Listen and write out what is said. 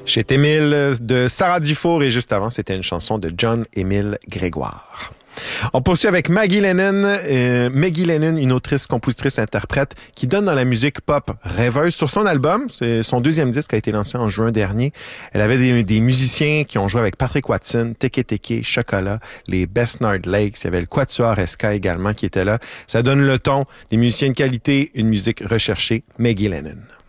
Chez Émile de Sarah Dufour et juste avant, c'était une chanson de John-Émile Grégoire. On poursuit avec Maggie Lennon. Maggie Lennon, une autrice, compositrice, interprète qui donne dans la musique pop rêveuse. Sur son album, c'est son deuxième disque a été lancé en juin dernier. Elle avait des musiciens qui ont joué avec Patrick Watson, Teke Teke, Chocolat, les Besnard Lakes. Il y avait le Quatuor Ska également qui était là. Ça donne le ton, des musiciens de qualité, une musique recherchée. Maggie Lennon.